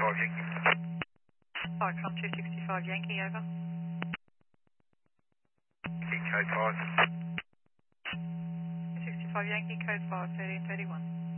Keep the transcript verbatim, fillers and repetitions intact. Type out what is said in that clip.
sixty-five Yankee. Icon two sixty-five Yankee, over. Yankee, code five. two sixty-five Yankee, code five, thirteen thirty-one.